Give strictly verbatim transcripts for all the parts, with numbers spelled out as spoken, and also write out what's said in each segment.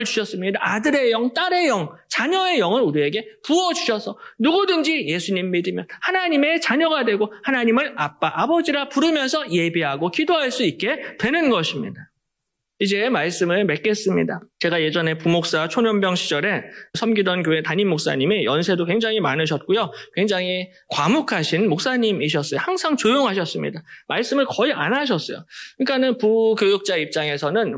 주셨습니다. 아들의 영, 딸의 영, 자녀의 영을 우리에게 부어주셔서 누구든지 예수님 믿으면 하나님의 자녀가 되고 하나님을 아빠, 아버지라 부르면서 예배하고 기도할 수 있게 되는 것입니다. 이제 말씀을 맺겠습니다. 제가 예전에 부목사 초년병 시절에 섬기던 교회 담임 목사님이 연세도 굉장히 많으셨고요. 굉장히 과묵하신 목사님이셨어요. 항상 조용하셨습니다. 말씀을 거의 안 하셨어요. 그러니까는 부교육자 입장에서는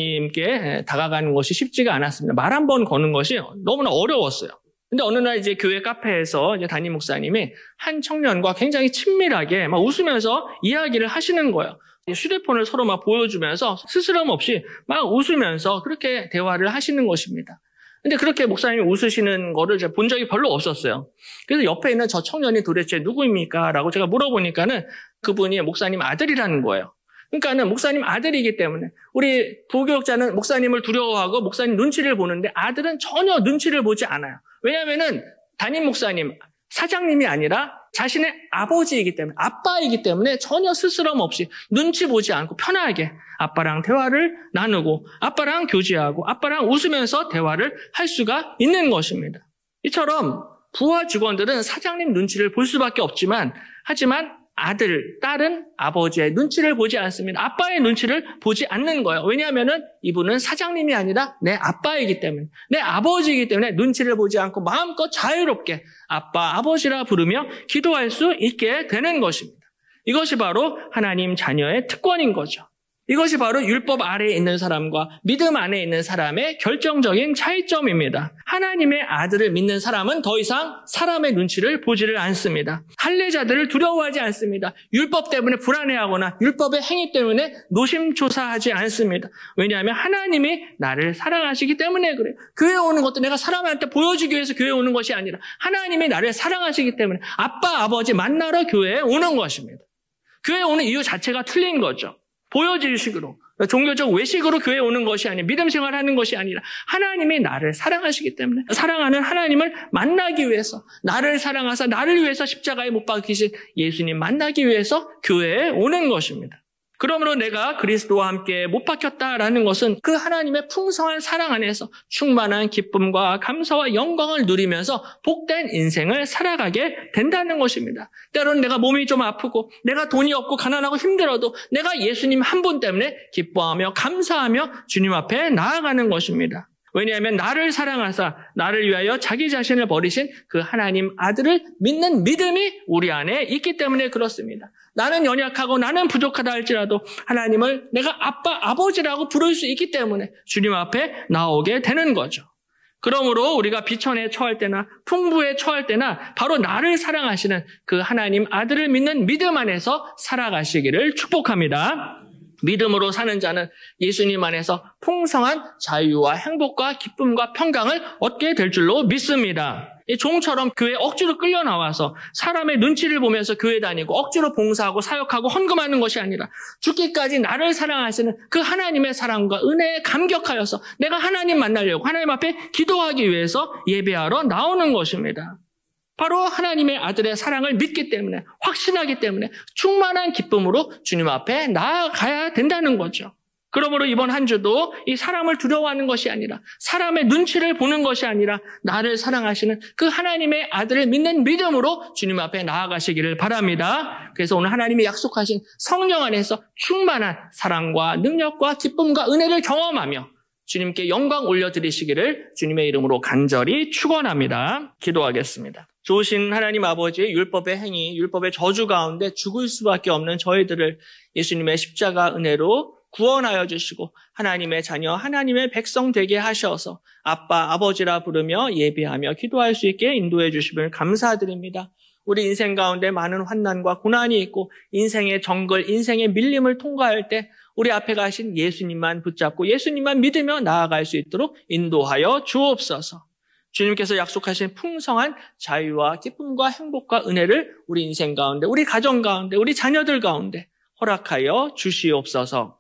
목사님께 다가가는 것이 쉽지가 않았습니다. 말 한 번 거는 것이 너무나 어려웠어요. 근데 어느 날 이제 교회 카페에서 이제 담임 목사님이 한 청년과 굉장히 친밀하게 막 웃으면서 이야기를 하시는 거예요. 휴대폰을 서로 막 보여주면서 스스럼 없이 막 웃으면서 그렇게 대화를 하시는 것입니다. 근데 그렇게 목사님이 웃으시는 거를 제가 본 적이 별로 없었어요. 그래서 옆에 있는 저 청년이 도대체 누구입니까? 라고 제가 물어보니까는 그분이 목사님 아들이라는 거예요. 그러니까는 목사님 아들이기 때문에 우리 부교육자는 목사님을 두려워하고 목사님 눈치를 보는데 아들은 전혀 눈치를 보지 않아요. 왜냐하면은 담임 목사님, 사장님이 아니라 자신의 아버지이기 때문에, 아빠이기 때문에 전혀 스스럼 없이 눈치 보지 않고 편하게 아빠랑 대화를 나누고 아빠랑 교제하고 아빠랑 웃으면서 대화를 할 수가 있는 것입니다. 이처럼 부하 직원들은 사장님 눈치를 볼 수밖에 없지만 하지만 아들, 딸은 아버지의 눈치를 보지 않습니다. 아빠의 눈치를 보지 않는 거예요. 왜냐하면은 이분은 사장님이 아니라 내 아빠이기 때문에, 내 아버지이기 때문에 눈치를 보지 않고 마음껏 자유롭게 아빠, 아버지라 부르며 기도할 수 있게 되는 것입니다. 이것이 바로 하나님 자녀의 특권인 거죠. 이것이 바로 율법 아래에 있는 사람과 믿음 안에 있는 사람의 결정적인 차이점입니다. 하나님의 아들을 믿는 사람은 더 이상 사람의 눈치를 보지를 않습니다. 할례자들을 두려워하지 않습니다. 율법 때문에 불안해하거나 율법의 행위 때문에 노심초사하지 않습니다. 왜냐하면 하나님이 나를 사랑하시기 때문에 그래요. 교회에 오는 것도 내가 사람한테 보여주기 위해서 교회에 오는 것이 아니라 하나님이 나를 사랑하시기 때문에 아빠, 아버지 만나러 교회에 오는 것입니다. 교회에 오는 이유 자체가 틀린 거죠. 보여질 식으로, 종교적 외식으로 교회에 오는 것이 아니라 믿음 생활하는 것이 아니라 하나님이 나를 사랑하시기 때문에 사랑하는 하나님을 만나기 위해서 나를 사랑하사 나를 위해서 십자가에 못 박히신 예수님 만나기 위해서 교회에 오는 것입니다. 그러므로 내가 그리스도와 함께 못 박혔다라는 것은 그 하나님의 풍성한 사랑 안에서 충만한 기쁨과 감사와 영광을 누리면서 복된 인생을 살아가게 된다는 것입니다. 때로는 내가 몸이 좀 아프고 내가 돈이 없고 가난하고 힘들어도 내가 예수님 한 분 때문에 기뻐하며 감사하며 주님 앞에 나아가는 것입니다. 왜냐하면 나를 사랑하사 나를 위하여 자기 자신을 버리신 그 하나님 아들을 믿는 믿음이 우리 안에 있기 때문에 그렇습니다. 나는 연약하고 나는 부족하다 할지라도 하나님을 내가 아빠, 아버지라고 부를 수 있기 때문에 주님 앞에 나오게 되는 거죠. 그러므로 우리가 비천에 처할 때나 풍부에 처할 때나 바로 나를 사랑하시는 그 하나님 아들을 믿는 믿음 안에서 살아가시기를 축복합니다. 믿음으로 사는 자는 예수님 안에서 풍성한 자유와 행복과 기쁨과 평강을 얻게 될 줄로 믿습니다. 이 종처럼 교회에 억지로 끌려 나와서 사람의 눈치를 보면서 교회 다니고 억지로 봉사하고 사역하고 헌금하는 것이 아니라 죽기까지 나를 사랑하시는 그 하나님의 사랑과 은혜에 감격하여서 내가 하나님 만나려고 하나님 앞에 기도하기 위해서 예배하러 나오는 것입니다. 바로 하나님의 아들의 사랑을 믿기 때문에, 확신하기 때문에 충만한 기쁨으로 주님 앞에 나아가야 된다는 거죠. 그러므로 이번 한 주도 이 사람을 두려워하는 것이 아니라 사람의 눈치를 보는 것이 아니라 나를 사랑하시는 그 하나님의 아들을 믿는 믿음으로 주님 앞에 나아가시기를 바랍니다. 그래서 오늘 하나님이 약속하신 성령 안에서 충만한 사랑과 능력과 기쁨과 은혜를 경험하며 주님께 영광 올려드리시기를 주님의 이름으로 간절히 축원합니다. 기도하겠습니다. 좋으신 하나님 아버지의 율법의 행위, 율법의 저주 가운데 죽을 수밖에 없는 저희들을 예수님의 십자가 은혜로 구원하여 주시고 하나님의 자녀, 하나님의 백성 되게 하셔서 아빠, 아버지라 부르며 예배하며 기도할 수 있게 인도해 주심을 감사드립니다. 우리 인생 가운데 많은 환난과 고난이 있고 인생의 정글, 인생의 밀림을 통과할 때 우리 앞에 가신 예수님만 붙잡고 예수님만 믿으며 나아갈 수 있도록 인도하여 주옵소서. 주님께서 약속하신 풍성한 자유와 기쁨과 행복과 은혜를 우리 인생 가운데, 우리 가정 가운데, 우리 자녀들 가운데 허락하여 주시옵소서.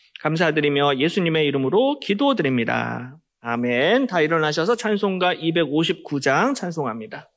감사드리며 예수님의 이름으로 기도드립니다. 아멘. 다 일어나셔서 찬송가 이백오십구 장 찬송합니다.